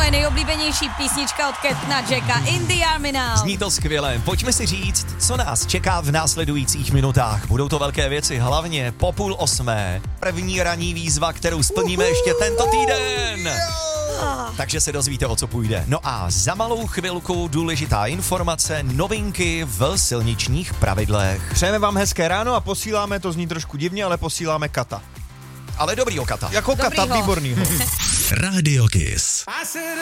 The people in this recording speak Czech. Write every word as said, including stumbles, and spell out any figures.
moje nejoblíbenější písnička od Captaina Jacka, In the Army Now. Zní to skvěle. Pojďme si říct, co nás čeká v následujících minutách. Budou to velké věci, hlavně po půl osmé. První ranní výzva, kterou splníme ještě tento týden. Takže se dozvíte, o co půjde. No a za malou chvilku důležitá informace, novinky v silničních pravidlech. Přejeme vám hezké ráno a posíláme, to zní trošku divně, ale posíláme kata. Ale dobrýho kata. Jako kata, Dobrýho. výbornýho. Radio Kiss.